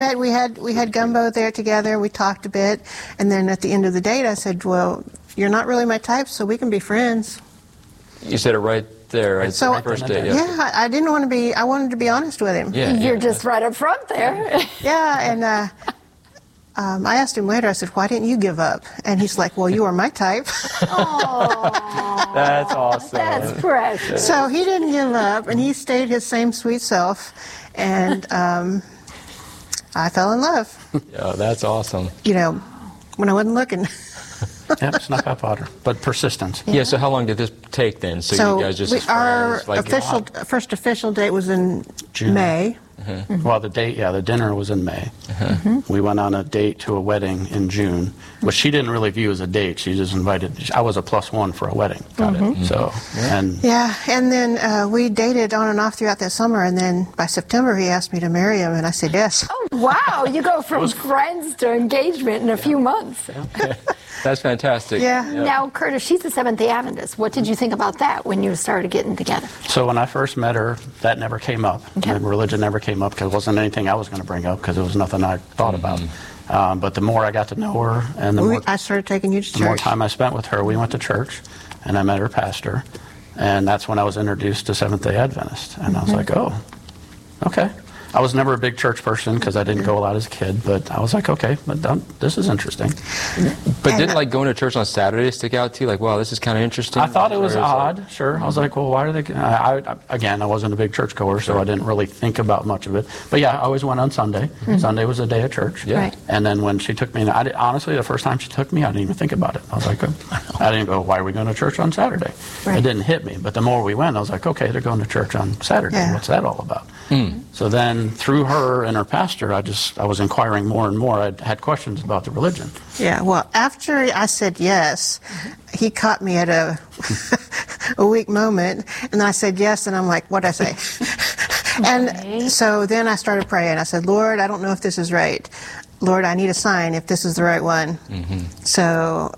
We had gumbo there together. We talked a bit, and then at the end of the date, I said, "Well, you're not really my type, so we can be friends." You said it right there. Right? So first date. Yeah, I didn't want to be. I wanted to be honest with him. Yeah, You're just right up front there. Yeah, and I asked him later. I said, "Why didn't you give up?" And he's like, "Well, you are my type." Oh, That's awesome. that's precious. So he didn't give up, and he stayed his same sweet self, and I fell in love. Yeah, that's awesome. You know, when I wasn't looking. Yep, snuck up on her, but persistence. Yeah. So how long did this take then? So you guys just as our friends, like, first official date was in June. May. Well, the dinner was in May. We went on a date to a wedding in June, which she didn't really view as a date. She just invited. I was a +1 for a wedding. Got it. So, and Yeah, and then we dated on and off throughout that summer, and then by September he asked me to marry him, and I said yes. Oh, wow. You go from friends to engagement in a few months. That's fantastic. Yeah. Now, Curtis, she's a Seventh-day Adventist. What did you think about that when you started getting together? so when I first met her, that never came up. Okay. Religion never came up because it wasn't anything I was going to bring up because it was nothing I thought about. But the more I got to know her, and the more I started taking you to the more church. time I spent with her, we went to church, and I met her pastor, and that's when I was introduced to Seventh-day Adventist, and I was like, oh, okay. I was never a big church person because I didn't go a lot as a kid, but I was like, okay, but this is interesting. But didn't like going to church on Saturday stick out to you? Like, wow, this is kind of interesting. I thought it was Or odd, sure. I was like, well, why are they? Again, I wasn't a big church goer, so I didn't really think about much of it. But yeah, I always went on Sunday. Sunday was a day of church. Yeah. Right. And then when she took me, honestly, the first time she took me, I didn't even think about it. I was like, I didn't go, why are we going to church on Saturday? Right. It didn't hit me. But the more we went, I was like, okay, they're going to church on Saturday. Yeah. What's that all about? So then through her and her pastor, I was inquiring more and more. I had questions about the religion. Yeah, well, after I said yes, he caught me at a a weak moment, and I said yes, and I'm like, what'd I say? And so then I started praying. I said, Lord, I don't know if this is right. Lord, I need a sign if this is the right one. So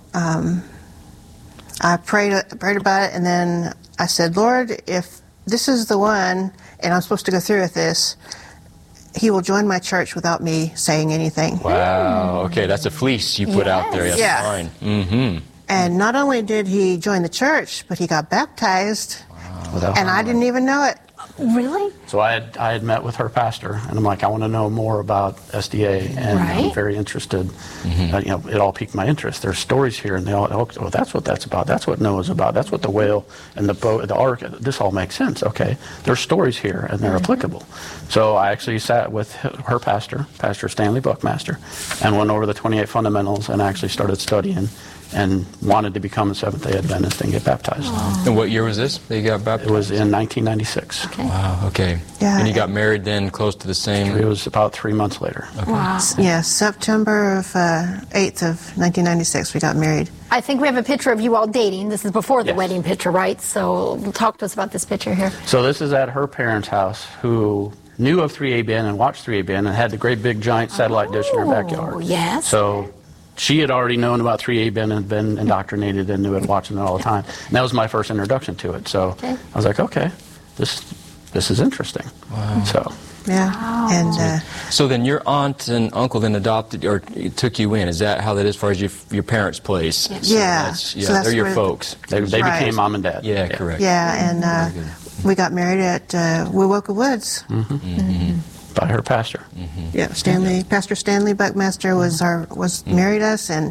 I prayed about it, and then I said, Lord, if this is the one, and I'm supposed to go through with this, he will join my church without me saying anything. Wow. Okay, that's a fleece you put out there. Yes. That's Yeah. fine. And not only did he join the church, but he got baptized, and I didn't even know it. Really? So I had met with her pastor, and I'm like, I want to know more about SDA, and I'm Right. very interested. It all piqued my interest. There's stories here, and they all, oh, that's what that's about. That's what Noah's about. That's what the whale and the boat, the ark. This all makes sense. Okay, there's stories here, and they're applicable. So I actually sat with her pastor, Pastor Stanley Buckmaster, and went over the 28 fundamentals, and actually started studying, and wanted to become a Seventh-day Adventist and get baptized. And what year was this that you got baptized? It was in 1996. Wow, okay. Yeah. And you got married then close to the same... It was about 3 months later. Wow. Yes, September of 8th of 1996, we got married. I think we have a picture of you all dating. This is before the Yes. wedding picture, right? So talk to us about this picture here. So this is at her parents' house, who knew of 3ABN and watched 3ABN and had the great big giant satellite dish in her backyard. Oh, yes. So she had already known about 3ABN and had been indoctrinated and knew it, watching it all the time. And that was my first introduction to it. So Okay. I was like, okay, this is interesting. Wow. So Yeah, and So then your aunt and uncle then adopted or took you in. Is that how that is as far as your parents' place? Yes. So Yeah. that's, So that's they're your where- folks. they Right. became mom and dad. Yeah, correct. yeah, and we got married at Wewoka Woods. By her pastor. Yeah, Pastor Stanley Buckmaster was married us, and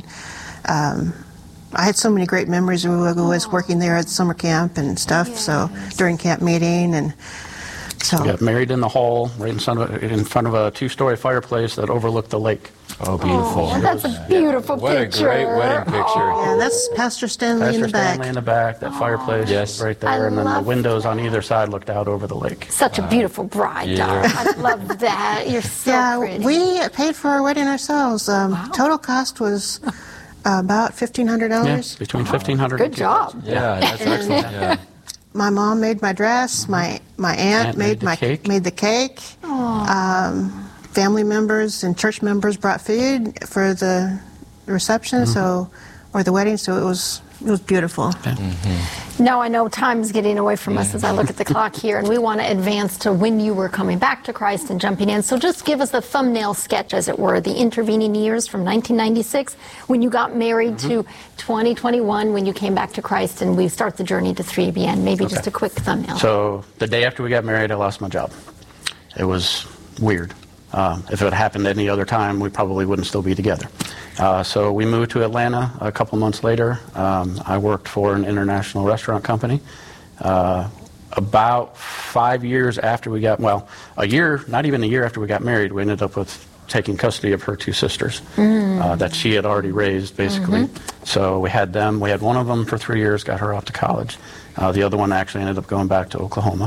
I had so many great memories of Wewoka Woods, working there at summer camp and stuff. So during camp meeting, and so We got married in the hall, right in front of a 2-story fireplace that overlooked the lake. Oh, beautiful. Oh, that's a beautiful What picture. a great wedding picture. yeah, that's Pastor Stanley in Pastor the back. Stanley in the back, that fireplace Yes. right there, I and then the love windows on either side looked out over the lake. Such a beautiful bride, Yeah. darling. I love that. You're so Yeah, pretty. we paid for our wedding ourselves. Total cost was about $1,500. Yeah, between 1,500 Good and job. Yeah, that's excellent. Yeah. My mom made my dress. My aunt made the cake. Family members and church members brought food for the reception, or the wedding. So it was It was beautiful. Now I know time's getting away from us as I look at the clock here, and we want to advance to when you were coming back to Christ and jumping in. So just give us the thumbnail sketch, as it were, the intervening years from 1996 when you got married to 2021 when you came back to Christ, and we start the journey to 3ABN. Maybe just a quick thumbnail. So the day after we got married, I lost my job. It was weird. If it had happened any other time, we probably wouldn't still be together. So we moved to Atlanta a couple months later. I worked for an international restaurant company. About 5 years after we got, a year, not even a year after we got married, we ended up with taking custody of her two sisters that she had already raised, basically. So we had them. We had one of them for 3 years, got her off to college. The other one actually ended up going back to Oklahoma.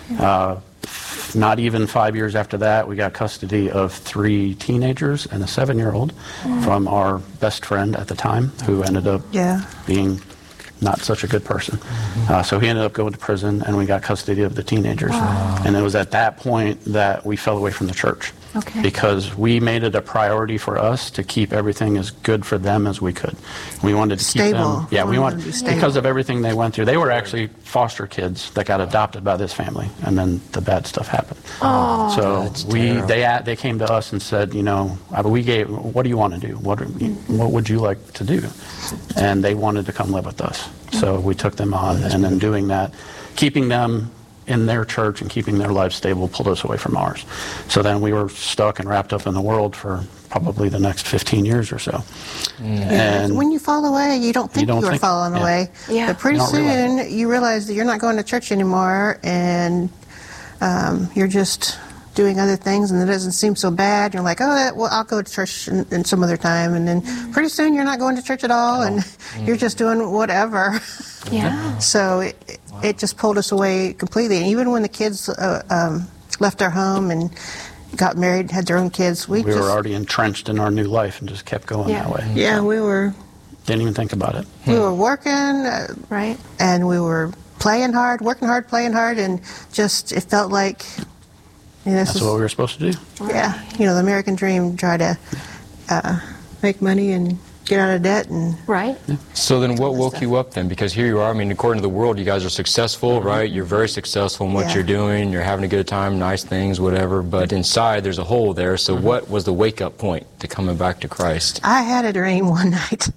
Not even 5 years after that, we got custody of 3 teenagers and a 7-year-old from our best friend at the time, who ended up being not such a good person. So he ended up going to prison, and we got custody of the teenagers. And it was at that point that we fell away from the church. Because we made it a priority for us to keep everything as good for them as we could. We wanted to keep them. Yeah, we want because of everything they went through. They were actually foster kids that got adopted by this family, and then the bad stuff happened. So they came to us and said, what do you want to do? What would you like to do? And they wanted to come live with us. So we took them on, and then doing that, keeping them in their church and keeping their life stable pulled us away from ours. So then we were stuck and wrapped up in the world for probably the next 15 years or so. And when you fall away, you don't think you're falling away. But pretty soon you realize that you're not going to church anymore, and you're just doing other things, and it doesn't seem so bad. You're like, I'll go to church in some other time, and then pretty soon you're not going to church at all, and you're just doing whatever. So it just pulled us away completely. And even when the kids left our home and got married, had their own kids, we were already entrenched in our new life and just kept going that way. We were. Didn't even think about it. We were working, and we were playing hard, working hard, playing hard, and just it felt like. That's what we were supposed to do. The American dream, try to make money and get out of debt. So then what woke you up then? Because here you are, according to the world, you guys are successful, right? You're very successful in what you're doing. You're having a good time, nice things, whatever. But inside, there's a hole there. So what was the wake-up point to coming back to Christ? I had a dream one night.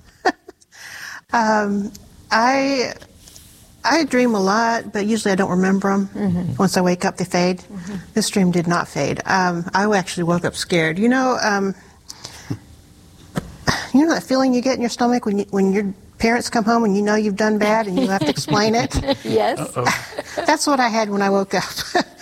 I dream a lot, but usually I don't remember them. Once I wake up, they fade. This dream did not fade. I actually woke up scared. You know that feeling you get in your stomach when your parents come home and you know you've done bad and you have to explain it? Yes. That's what I had when I woke up.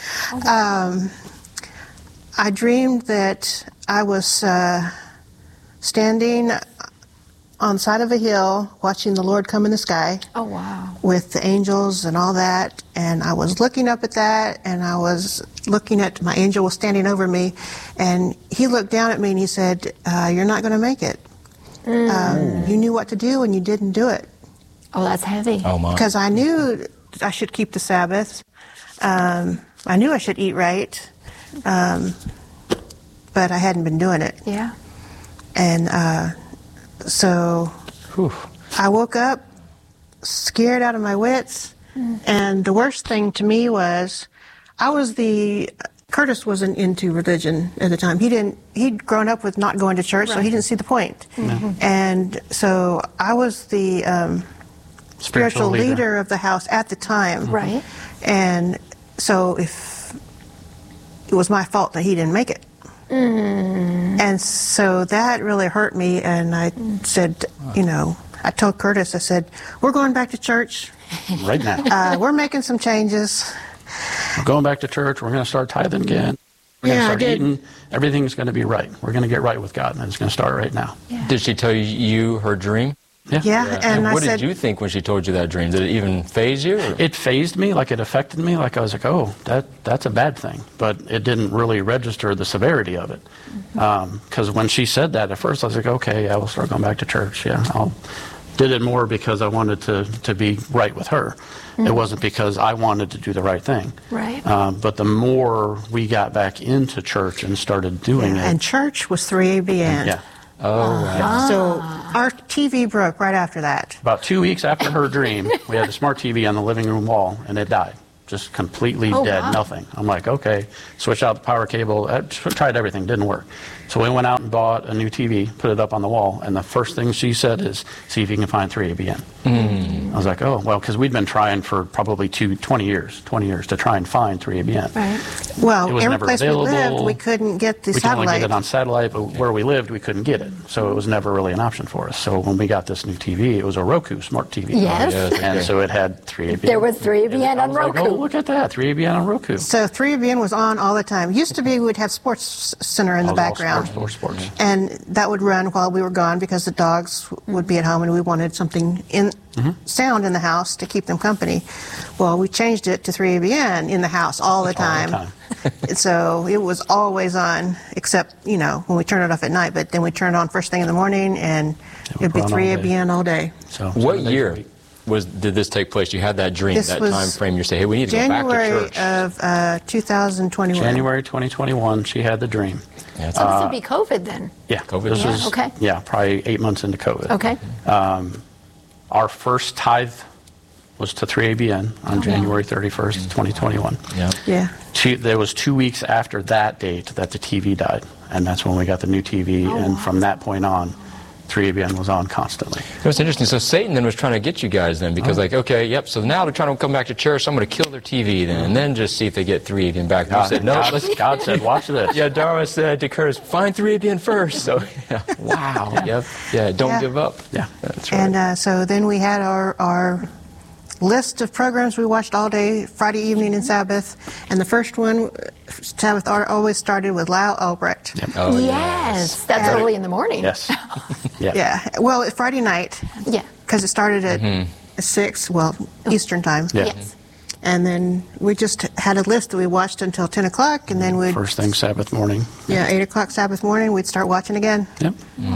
I dreamed that I was standing on the side of a hill watching the Lord come in the sky. Oh, wow. With the angels and all that. And I was looking up at that, and I was looking at my angel was standing over me, and he looked down at me and he said, you're not going to make it. You knew what to do and you didn't do it. Oh, that's heavy. Oh, my. Because I knew I should keep the Sabbath. I knew I should eat right. But I hadn't been doing it. Yeah. And so I woke up scared out of my wits. And the worst thing to me was Curtis wasn't into religion at the time. He'd grown up with not going to church, so he didn't see the point. And so I was the spiritual leader of the house at the time. Right. And so if it was my fault that he didn't make it. And so that really hurt me, and I said, I told Curtis, I said, we're going back to church. Right now. We're making some changes. We're going back to church. We're going to start tithing again. We're going to start eating. Everything's going to be right. We're going to get right with God, and it's going to start right now. Yeah. Did she tell you her dream? Yeah. And what did you think when she told you that dream? Did it even faze you? Or? It fazed me, like it affected me. Like I was like, oh, that's a bad thing. But it didn't really register the severity of it. Because when she said that, at first I was like, okay, I will start going back to church. Yeah, I'll did it more because I wanted to be right with her. It wasn't because I wanted to do the right thing. Right. But the more we got back into church and started doing it. And church was 3ABN. Yeah. Oh, wow. So Our TV broke right after that. About 2 weeks after her dream, we had a smart TV on the living room wall, and it died. Just completely dead, wow. nothing. I'm like, okay, switch out the power cable. I tried everything, didn't work. So we went out and bought a new TV, put it up on the wall, and the first thing she said is, see if you can find 3ABN. I was like, oh, well, because we'd been trying for probably 20 years to try and find 3ABN. Right. Well, It was every never place available. we lived, we couldn't get the We could only satellite. get it on satellite, but where we lived, we couldn't get it. So it was never really an option for us. So when we got this new TV, it was a Roku smart TV. Yes. yes. And so it had 3ABN. There was 3ABN I on was like, Roku. oh, look at that, 3ABN on Roku. So 3ABN was on all the time. Used to be we'd have Sports Center in the All background. Sports. And that would run while we were gone because the dogs would be at home and we wanted something in sound in the house to keep them company. Well, we changed it to 3ABN in the house all the time. So it was always on, except, when we turn it off at night, but then we turn it on first thing in the morning and it'd be put on all day. 3ABN all day. So What 7 days a year week. did this take place? You had that dream, This that was time frame. You say, hey, we need to go back to January church. of 2021. January 2021, she had the dream. Yeah, So this would be COVID then. Yeah, COVID. This Yeah, was, okay. Yeah, probably 8 months into COVID. Okay. Our first tithe was to 3ABN on January 31st, 2021. yeah. Yeah. There was 2 weeks after that date that the TV died, and that's when we got the new TV, and from that point on, 3ABN was on constantly. It was interesting. So Satan then was trying to get you guys then because okay, yep, so now they're trying to come back to church, so I'm going to kill their TV then, and then just see if they get 3ABN back. And you said, no, let's... God said, watch this. Yeah, Darwin said to Curtis, find 3ABN first. So, yeah, wow. Yep. Yeah, don't Yeah. give up. Yeah. That's right. And so then we had our list of programs we watched all day, Friday evening and Sabbath. And the first one, Sabbath always started with Lyle Albrecht. Oh, Yes. That's early in the morning. Yes. Yeah. Yeah. Well, Friday night, Yeah. because it started at 6, Eastern time. Yeah. Yes. And then we just had a list that we watched until 10 o'clock, and then we'd, First thing Sabbath morning. 8 o'clock Sabbath morning, we'd start watching again. Yep.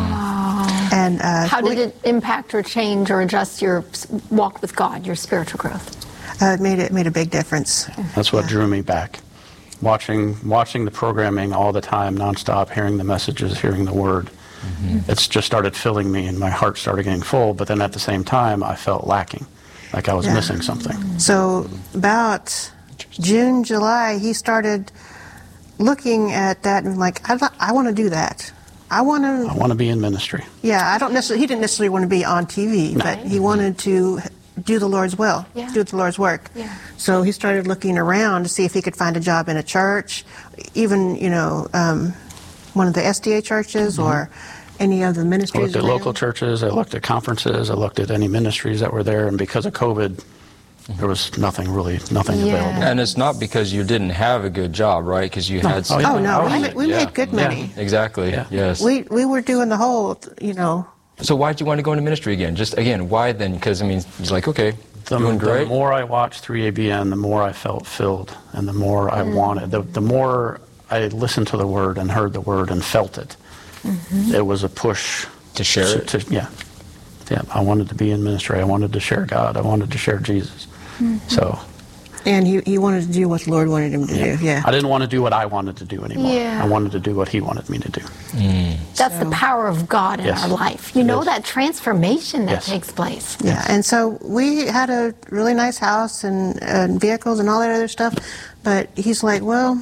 And How did it impact or change or adjust your walk with God, your spiritual growth? it made a big difference. That's what drew me back. Watching the programming all the time, nonstop, hearing the messages, hearing the word. It's just started filling me, and my heart started getting full. But then at the same time, I felt lacking, like I was missing something. So about June, July, he started looking at that and like, I want to do that. I want to be in ministry. Yeah, he didn't necessarily want to be on TV, but he wanted to do the Lord's will, Yeah. do the Lord's work. Yeah. So he started looking around to see if he could find a job in a church, even, one of the SDA churches or any of the I ministries. looked at around. local churches, I looked at conferences, I looked at any ministries that were there, and because of COVID, there was nothing available. And it's not because you didn't have a good job, right? Because you had some... Oh, no, I was- we made good money. Exactly, Yeah. yes. We were doing the whole, So why did you want to go into ministry again? Just, again, why then? Because, it's like, okay, doing The great. more I watched 3ABN, the more I felt filled, and the more I wanted. The more I listened to the word and heard the word and felt it. It was a push To share it? Yeah, I wanted to be in ministry. I wanted to share God. I wanted to share Jesus. So and he wanted to do what the Lord wanted him to do, yeah. I didn't want to do what I wanted to do anymore. Yeah. I wanted to do what He wanted me to do. That's the power of God in Yes. our life. You know is. that transformation that Yes. takes place. Yeah, and so we had a really nice house and vehicles and all that other stuff, but he's like, well,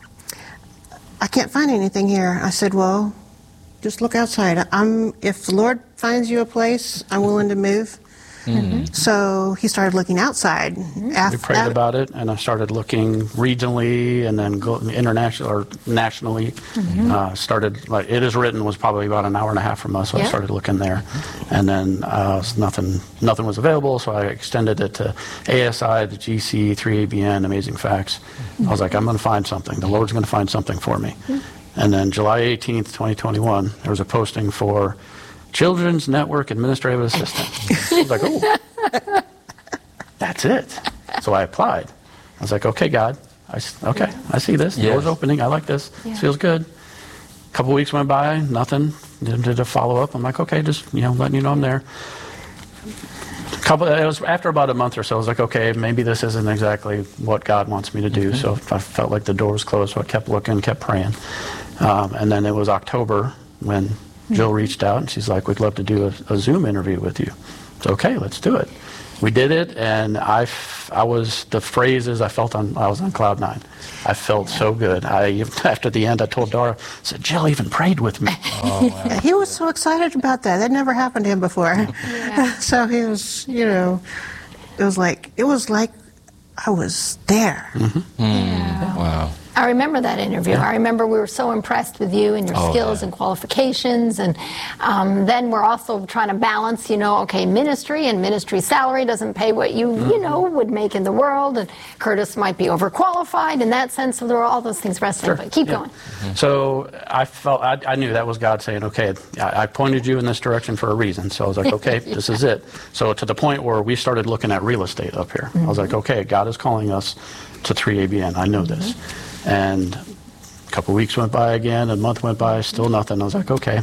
I can't find anything here. I said, well, just look outside. If the Lord finds you a place, I'm willing to move. So he started looking outside. We prayed about it, and I started looking regionally and then international or nationally. Started, like It Is Written was probably about an hour and a half from us, so I Yeah. started looking there. And then nothing was available, so I extended it to ASI, the GC, 3ABN, Amazing Facts. I was like, I'm going to find something. The Lord's going to find something for me. And then July 18th, 2021, there was a posting for Children's Network Administrative Assistant. I was like, oh, that's it. So I applied. I was like, okay, God, I see this. The Yes. door's opening. I like this. Yeah. This feels good. A couple weeks went by, nothing. Did a follow-up. I'm like, okay, just letting you know I'm there. It was after about a month or so. I was like, okay, maybe this isn't exactly what God wants me to do. So I felt like the door was closed, so I kept looking, kept praying. And then it was October when Jill reached out and she's like, we'd love to do a Zoom interview with you. It's okay, let's do it. We did it, and I was, the phrase is, I was on cloud nine. I felt so good. After the end, I told Dara, I said, Jill even prayed with me. Oh, wow. He was so excited about that. That never happened to him before. Yeah. So he was, it was like I was there. Mm-hmm. Yeah. Wow. I remember that interview. Yeah. I remember we were so impressed with you and your skills and qualifications. And then we're also trying to balance, ministry and ministry salary doesn't pay what you, would make in the world. And Curtis might be overqualified in that sense. So there were all those things wrestling. Sure. But keep going. Mm-hmm. So I knew that was God saying, okay, I pointed you in this direction for a reason. So I was like, okay, this is it. So to the point where we started looking at real estate up here. Mm-hmm. I was like, okay, God is calling us to 3ABN. I know this. And a couple weeks went by again, a month went by, still nothing. I was like, okay,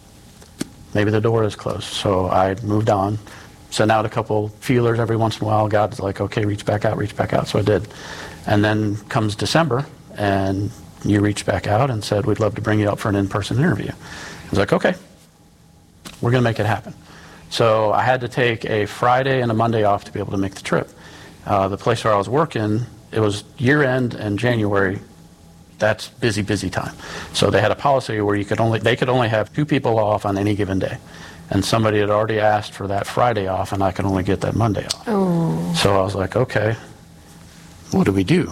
maybe the door is closed. So I moved on, sent out a couple feelers every once in a while. God's like, okay, reach back out. So I did. And then comes December, and you reached back out and said, we'd love to bring you up for an in-person interview. I was like, okay, we're going to make it happen. So I had to take a Friday and a Monday off to be able to make the trip. The place where I was working, it was year-end and January. That's busy time. So they had a policy where they could only have 2 people off on any given day. And somebody had already asked for that Friday off, and I could only get that Monday off. Oh. So I was like, okay, what do we do?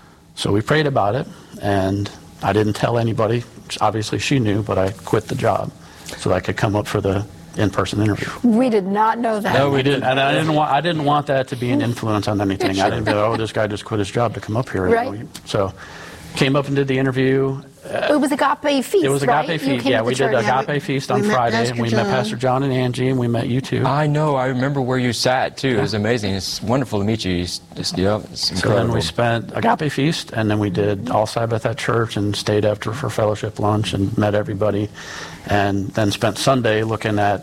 So we prayed about it, and I didn't tell anybody. Obviously she knew, but I quit the job so that I could come up for the in-person interview. We did not know that. No, we didn't. And I didn't want that to be an influence on anything. Sure. I didn't be like, this guy just quit his job to come up here. Right. So came up and did the interview. It was Agape Feast, It was Agape right? Feast, yeah. We did Agape Feast on Friday, and we met Pastor John and Angie, and we met you too. I know. I remember where you sat, too. Yeah. It was amazing. It's wonderful to meet you. It's incredible. So then we spent Agape Feast, and then we did All Sabbath at church and stayed after for fellowship lunch and met everybody, and then spent Sunday looking at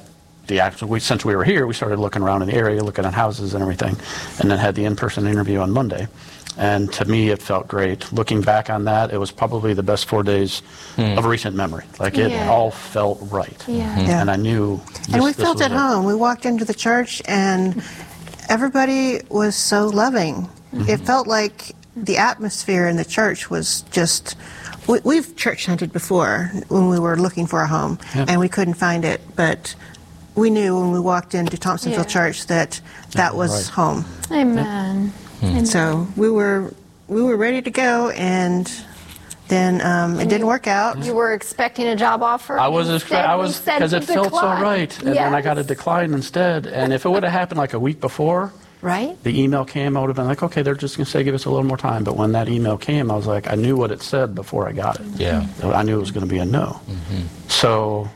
since we were here, we started looking around in the area, looking at houses and everything, and then had the in-person interview on Monday. And to me, it felt great. Looking back on that, it was probably the best 4 days of recent memory. Like, it all felt right. Yeah. And I knew And we felt at home. We walked into the church, and everybody was so loving. Mm-hmm. It felt like the atmosphere in the church was just... We've church hunted before when we were looking for a home, and we couldn't find it, but... We knew when we walked into Thompsonville Church that was home. Amen. Amen. So we were ready to go, and then it didn't work out. You were expecting a job offer? I was because it felt so right, and then I got a decline instead. And if it would have happened like a week before, right? The email came, I would have been like, okay, they're just going to say give us a little more time. But when that email came, I was like, I knew what it said before I got it. Yeah. I knew it was going to be a no. Mm-hmm. So...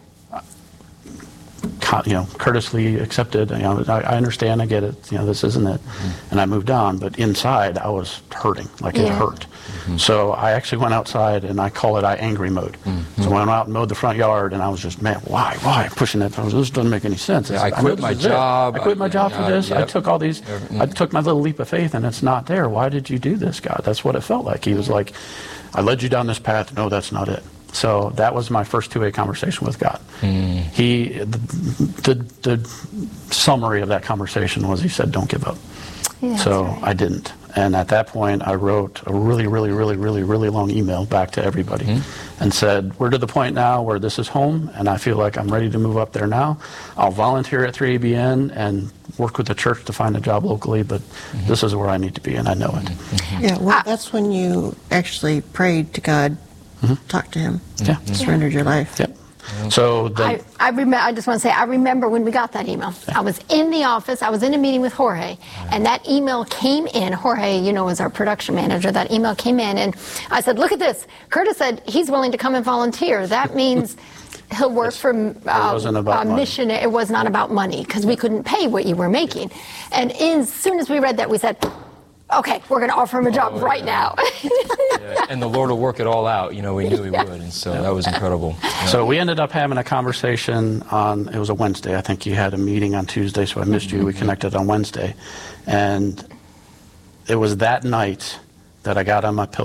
courteously accepted. I understand. I get it. This isn't it. Mm-hmm. And I moved on. But inside, I was hurting. Like it hurt. Mm-hmm. So I actually went outside, and I call it angry mode. Mm-hmm. So I went out and mowed the front yard, and I was just, man, why pushing that? This doesn't make any sense. I quit my job. I quit my job for this. Yep. I took all these. I took my little leap of faith, and it's not there. Why did you do this, God? That's what it felt like. He was like, I led you down this path. No, that's not it. So that was my first two-way conversation with God. Mm. The summary of that conversation was, he said, don't give up. Yeah, so right. I didn't. And at that point, I wrote a really long email back to everybody and said, we're to the point now where this is home, and I feel like I'm ready to move up there now. I'll volunteer at 3ABN and work with the church to find a job locally, but this is where I need to be, and I know it. Yeah, well, that's when you actually prayed to God. Talk to him. Yeah. Surrendered your life. Yep. So then, I just want to say, I remember when we got that email. I was in the office. I was in a meeting with Jorge, and that email came in. Jorge, is our production manager. That email came in, and I said, look at this. Curtis said he's willing to come and volunteer. That means he'll work for a mission. It was not about money, because we couldn't pay what you were making. And as soon as we read that, we said, okay, we're going to offer him a job right now. And the Lord will work it all out. We knew He would, and so that was incredible. So we ended up having a conversation it was a Wednesday. I think you had a meeting on Tuesday, so I missed you. We connected on Wednesday. And it was that night that I got on my pillow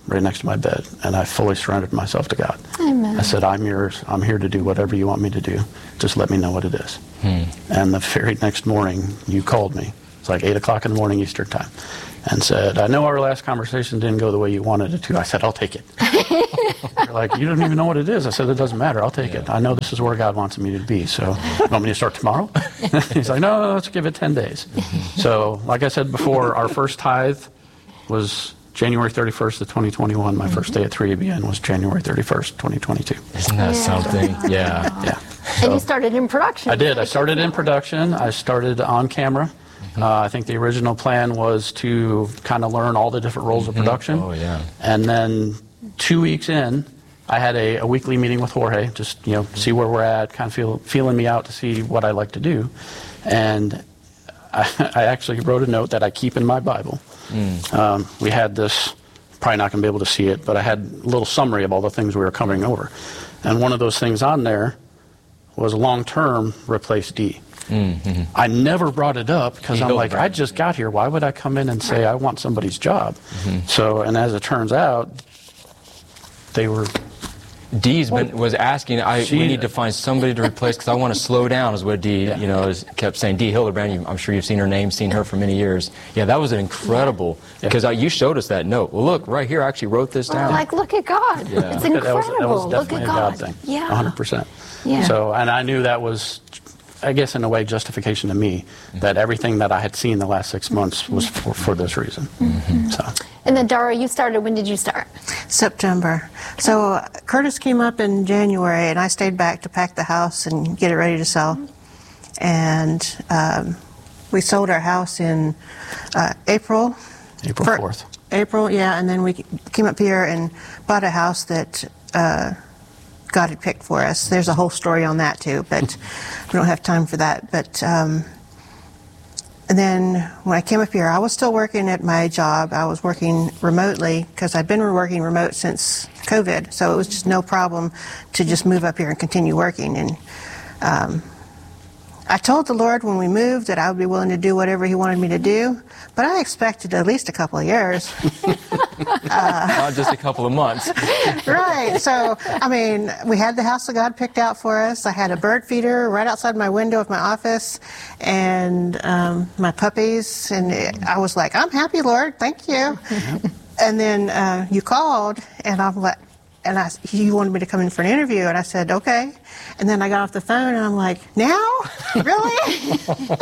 right next to my bed, and I fully surrendered myself to God. Amen. I said, I'm yours. I'm here to do whatever you want me to do. Just let me know what it is. And the very next morning, you called me. It's like 8 o'clock in the morning Eastern time, and said, I know our last conversation didn't go the way you wanted it to. I said, I'll take it. You're like, you don't even know what it is. I said, it doesn't matter. I'll take it. I know this is where God wants me to be. So you want me to start tomorrow? He's like, no, let's give it 10 days. So like I said before, our first tithe was January 31st of 2021. My first day at 3ABN was January 31st, 2022. Isn't that something? Yeah. Yeah. And you started in production. I did. I started in production. I started on camera. I think the original plan was to kind of learn all the different roles of production. Oh, yeah. And then 2 weeks in, I had a weekly meeting with Jorge, just, see where we're at, kind of feeling me out to see what I like to do. And I actually wrote a note that I keep in my Bible. We had this, probably not going to be able to see it, but I had a little summary of all the things we were covering over. And one of those things on there was long-term replace D. I never brought it up because I'm like, I just got here. Why would I come in and say I want somebody's job? So, and as it turns out, they were... Dee's was asking, we need to find somebody to replace because I want to slow down, is what Dee, kept saying. Dee Hildebrand, I'm sure you've seen her name, seen her for many years. Yeah, that was an incredible, because you showed us that note. Well, look, right here, I actually wrote this down. Like, look at God. Yeah. It's incredible. That was look definitely at a God. thing. Yeah. 100%. Yeah. So, and I knew that was, I guess in a way, justification to me, that everything that I had seen the last 6 months was for this reason. So. And then, Dara, you started, when did you start? September. So Curtis came up in January, and I stayed back to pack the house and get it ready to sell. And we sold our house in April. April 4th. April, yeah, and then we came up here and bought a house that God had picked for us. There's a whole story on that too, but we don't have time for that. But and then when I came up here, I was still working at my job. I was working remotely because I'd been working remote since COVID, so it was just no problem to just move up here and continue working. And I told the Lord when we moved that I would be willing to do whatever He wanted me to do, but I expected at least a couple of years. Not just a couple of months. Right. So, I mean, we had the house that God picked out for us. I had a bird feeder right outside my window of my office, and my puppies. And I was like, I'm happy, Lord. Thank you. And then you called, and I'm like, you wanted me to come in for an interview, and I said, okay. And then I got off the phone, and I'm like, now? Really?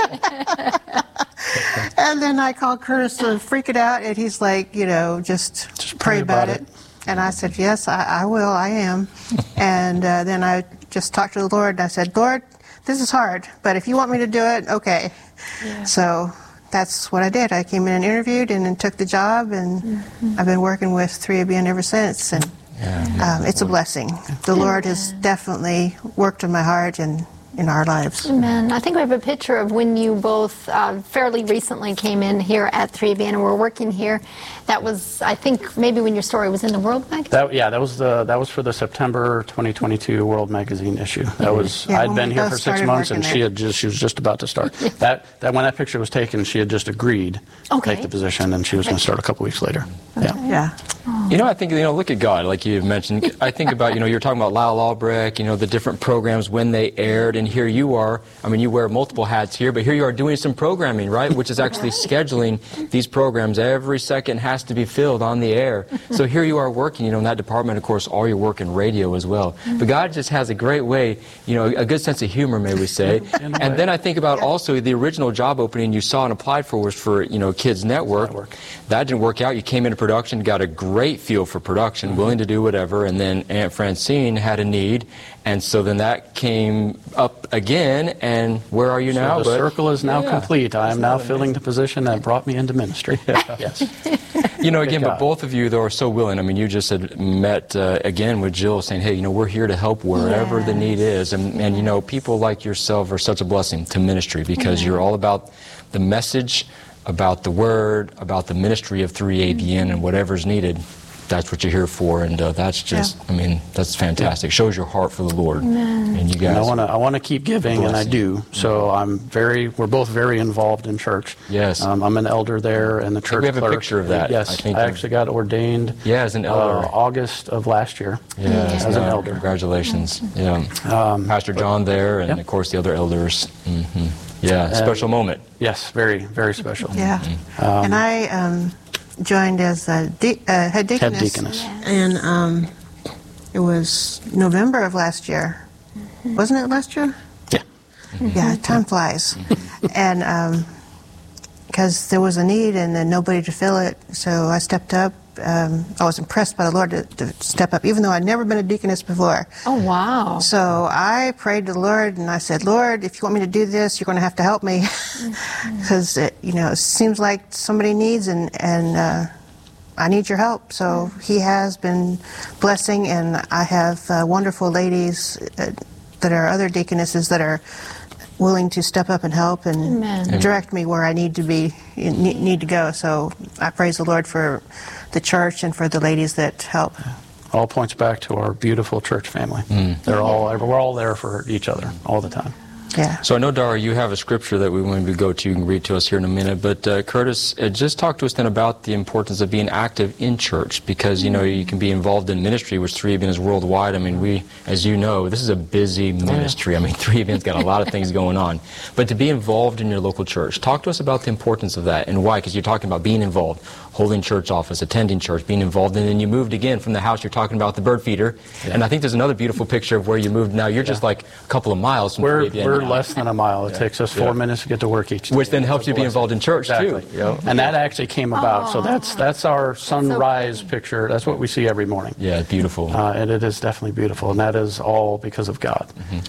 And then I called Curtis to freak it out, and he's like, just pray about it. And I said, yes, I will, I am. And then I just talked to the Lord, and I said, Lord, this is hard, but if you want me to do it, okay. Yeah. So that's what I did. I came in and interviewed and then took the job, and I've been working with 3ABN ever since. And it's a blessing. The Lord has definitely worked in my heart and in our lives. Amen. I think we have a picture of when you both fairly recently came in here at 3ABN and were working here. That was, I think, maybe when your story was in the World magazine? That was for the September 2022 World magazine issue. That was, I'd been here for 6 months, and she was just about to start. That when that picture was taken, she had just agreed to take the position, and she was going to start a couple weeks later. Yeah. I think, look at God, like you mentioned. I think about, you're talking about Lyle Albrecht, the different programs when they aired, and here you are. I mean, you wear multiple hats here, but here you are doing some programming, right? Which is actually scheduling these programs. Every second has to be filled on the air. So here you are working, in that department, of course, all your work in radio as well. But God just has a great way, a good sense of humor, may we say. And then I think about also the original job opening you saw and applied for was for, Kids Network. That didn't work out. You came into production, got a great feel for production, willing to do whatever, and then Aunt Francine had a need, and so then that came up again, and where are you now? The circle is now complete. I am now filling the position that brought me into ministry. Yes. Again, but both of you, though, are so willing. I mean, you just had met again with Jill saying, hey, we're here to help wherever the need is, and people like yourself are such a blessing to ministry because you're all about the message, about the word, about the ministry of 3ABN and whatever's needed. that's what you're here for, and that's just, I mean, that's fantastic. Shows your heart for the Lord. Amen. And you guys. And I want to keep giving, and I do. So we're both very involved in church. Yes. I'm an elder there, and the church we have clerk. a picture of that. Yes, I actually got ordained. Yeah, as an elder. August of last year. Yeah, as an elder. Congratulations. Yeah. Pastor John there, and of course the other elders. Mm-hmm. Yeah, special moment. Yes, very, very special. Yeah. And I joined as a head deaconess. Head deaconess. And it was November of last year. Wasn't it last year? Yeah. Yeah, time flies. And because there was a need and then nobody to fill it, so I stepped up. I was impressed by the Lord to step up, even though I'd never been a deaconess before. Oh, wow. So I prayed to the Lord, and I said, Lord, if you want me to do this, you're going to have to help me. Because, it seems like somebody needs, and I need your help. So he has been blessing, and I have wonderful ladies that are other deaconesses that are willing to step up and help and direct me where I need to go. So I praise the Lord for the church and for the ladies that help. All points back to our beautiful church family. We're all there for each other all the time. Yeah. So I know, Dara, you have a scripture that we want to go to. You can read to us here in a minute. But Curtis, just talk to us then about the importance of being active in church, because, you can be involved in ministry, which 3ABN is worldwide. I mean, we, as you know, this is a busy ministry. I mean, 3ABN's got a lot of things going on. But to be involved in your local church, talk to us about the importance of that and why, because you're talking about being involved, holding church office, attending church, being involved, and then you moved again from the house. You're talking about the bird feeder. And I think there's another beautiful picture of where you moved now. You're just like a couple of miles from 3ABN. We're less than a mile. It takes us 4 minutes to get to work each day. Which then helps you be involved in church, too. And that actually came about. So that's our sunrise picture. That's what we see every morning. Yeah, beautiful. And it is definitely beautiful. And that is all because of God.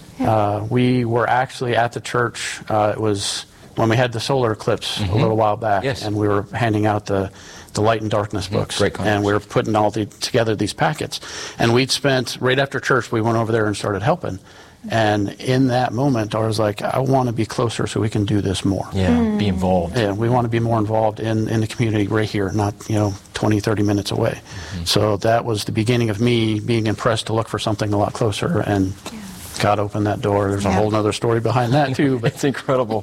We were actually at the church. It was when we had the solar eclipse a little while back. And we were handing out the Light and Darkness books. And we were putting together these packets. And we'd spent, right after church, we went over there and started helping. And in that moment, I was like, I want to be closer so we can do this more. Yeah, be involved. Yeah, we want to be more involved in the community right here, not 20, 30 minutes away. So that was the beginning of me being impressed to look for something a lot closer, and God opened that door. There's a whole other story behind that too. But it's incredible.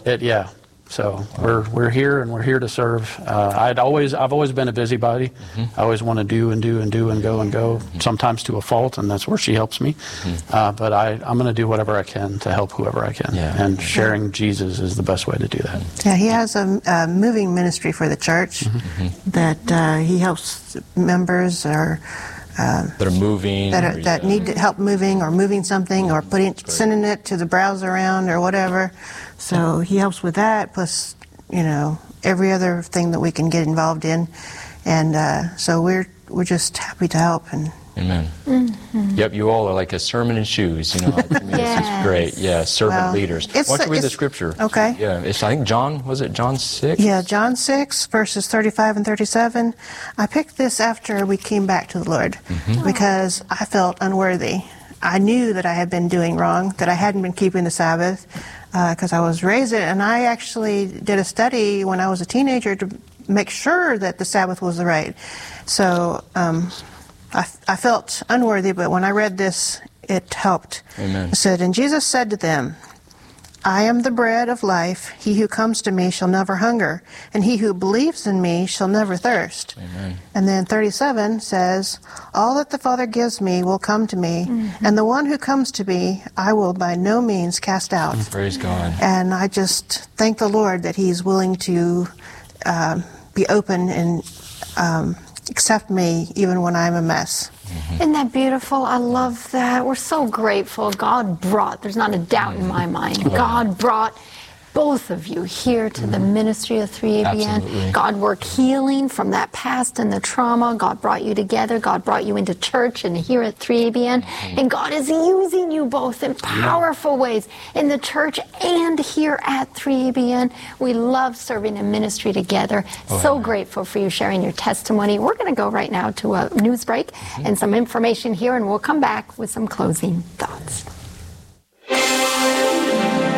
So we're here, and we're here to serve. I've always been a busybody. I always want to do and go. Sometimes to a fault, and that's where she helps me. But I'm going to do whatever I can to help whoever I can. And sharing Jesus is the best way to do that. Yeah, he has a moving ministry for the church that he helps members or that are moving, that need help moving or moving something or sending it to the browser around or whatever. So he helps with that, plus every other thing that we can get involved in, and so we're just happy to help. And Amen. Yep, you all are like a sermon in shoes. To me, this is great. Yeah, servant leaders. Why don't you read the scripture? Okay. Yeah, it's I think John 6? Yeah, John 6, verses 35 and 37. I picked this after we came back to the Lord because I felt unworthy. I knew that I had been doing wrong, that I hadn't been keeping the Sabbath, because I was raised it, and I actually did a study when I was a teenager to make sure that the Sabbath was right. So I felt unworthy, but when I read this, it helped. Amen. It said, and Jesus said to them, I am the bread of life. He who comes to me shall never hunger, and he who believes in me shall never thirst. Amen. And then 37 says, all that the Father gives me will come to me, and the one who comes to me I will by no means cast out. Praise God. And I just thank the Lord that he's willing to be open and accept me even when I'm a mess. Isn't that beautiful? I love that. We're so grateful. God brought, there's not a doubt in my mind, God brought both of you here to the ministry of 3ABN. Absolutely. God worked healing from that past and the trauma. God brought you together. God brought you into church and here at 3ABN. And God is using you both in powerful ways in the church and here at 3ABN. We love serving in ministry together. So grateful for you sharing your testimony. We're going to go right now to a news break and some information here, and we'll come back with some closing thoughts.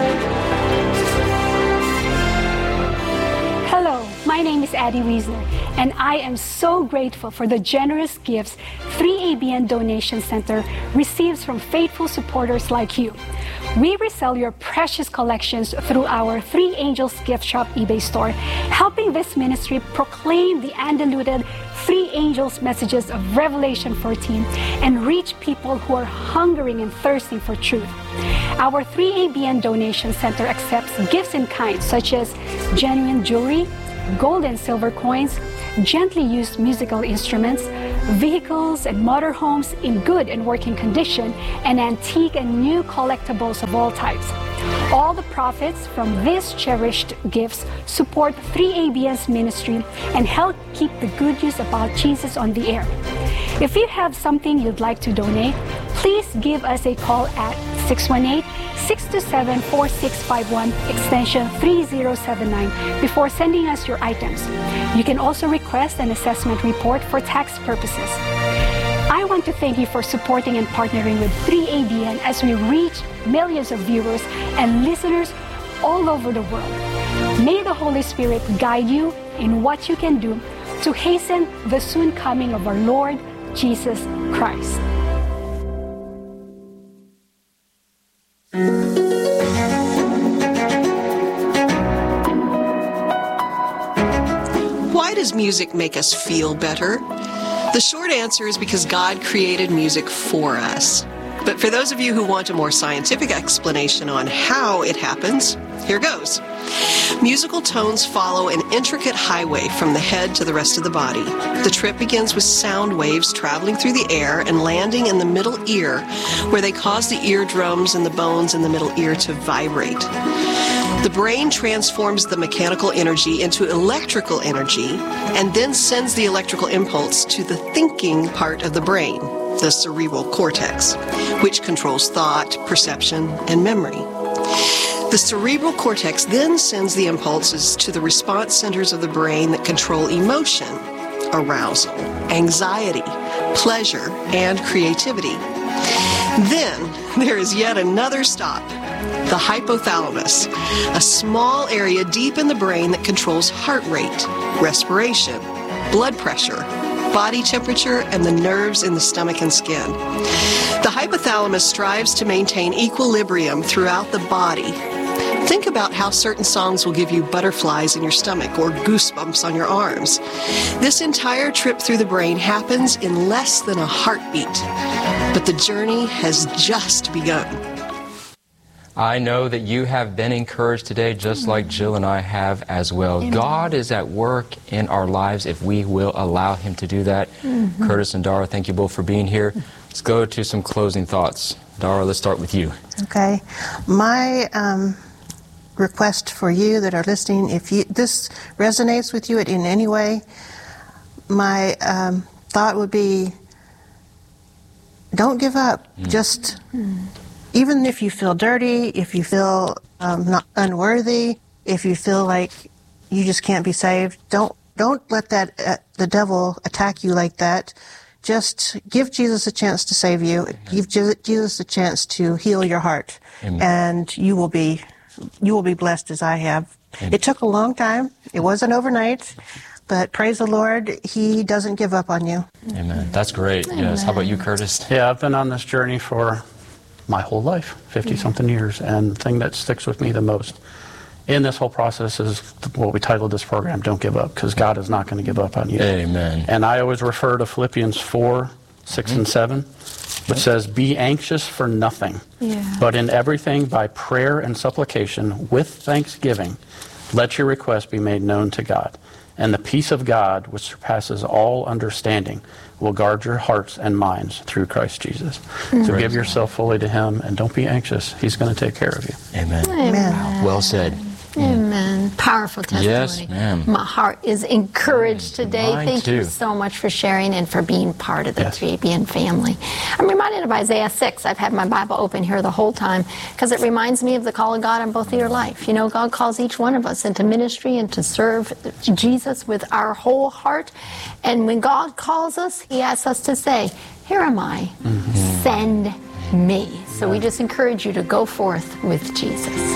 Hello, my name is Addie Wiesner, and I am so grateful for the generous gifts 3ABN Donation Center receives from faithful supporters like you. We resell your precious collections through our 3 Angels Gift Shop eBay store, helping this ministry proclaim the undiluted 3 Angels messages of Revelation 14 and reach people who are hungering and thirsting for truth. Our 3ABN Donation Center accepts gifts in kind such as genuine jewelry, gold and silver coins, gently used musical instruments, vehicles and motorhomes in good and working condition, and antique and new collectibles of all types. All the profits from these cherished gifts support 3ABN's ministry and help keep the good news about Jesus on the air. If you have something you'd like to donate, please give us a call at 618-627-4651 extension 3079 before sending us your items. You can also request an assessment report for tax purposes. I want to thank you for supporting and partnering with 3ABN as we reach millions of viewers and listeners all over the world. May the Holy Spirit guide you in what you can do to hasten the soon coming of our Lord Jesus Christ. Why does music make us feel better? The short answer is because God created music for us. But for those of you who want a more scientific explanation on how it happens, here goes. Musical tones follow an intricate highway from the head to the rest of the body. The trip begins with sound waves traveling through the air and landing in the middle ear, where they cause the eardrums and the bones in the middle ear to vibrate. The brain transforms the mechanical energy into electrical energy and then sends the electrical impulse to the thinking part of the brain, the cerebral cortex, which controls thought, perception, and memory. The cerebral cortex then sends the impulses to the response centers of the brain that control emotion, arousal, anxiety, pleasure, and creativity. Then there is yet another stop. The hypothalamus, a small area deep in the brain that controls heart rate, respiration, blood pressure, body temperature, and the nerves in the stomach and skin. The hypothalamus strives to maintain equilibrium throughout the body. Think about how certain songs will give you butterflies in your stomach or goosebumps on your arms. This entire trip through the brain happens in less than a heartbeat, but the journey has just begun. I know that you have been encouraged today, just like Jill and I have as well. Amen. God is at work in our lives if we will allow Him to do that. Curtis and Dara, thank you both for being here. Let's go to some closing thoughts. Dara, let's start with you. Okay. My request for you that are listening, if this resonates with you in any way, my thought would be, don't give up. Just, even if you feel dirty, if you feel not unworthy, if you feel like you just can't be saved, don't let that the devil attack you like that. Just give Jesus a chance to save you. Give Jesus a chance to heal your heart. Amen. And you will be blessed as I have. Amen. It took a long time. It wasn't overnight. But praise the Lord, He doesn't give up on you. Amen. That's great. Amen. Yes. How about you, Curtis? Yeah, I've been on this journey for my whole life, 50-something years, and the thing that sticks with me the most in this whole process is what we titled this program, Don't Give Up, because God is not going to give up on you. Amen. And I always refer to Philippians 4, 6, and 7, which says, be anxious for nothing, but in everything by prayer and supplication with thanksgiving, let your requests be made known to God. And the peace of God, which surpasses all understanding, will guard your hearts and minds through Christ Jesus. So give yourself fully to Him, and don't be anxious. He's going to take care of you. Amen. Amen. Well said. Amen. Powerful testimony. Yes, ma'am. My heart is encouraged today. Mine Thank you too. so much for sharing and for being part of the Yes. 3ABN family. I'm reminded of Isaiah 6. I've had my Bible open here the whole time because it reminds me of the call of God on both of your life. You know, God calls each one of us into ministry and to serve Jesus with our whole heart. And when God calls us, He asks us to say, here am I, send me. So we just encourage you to go forth with Jesus.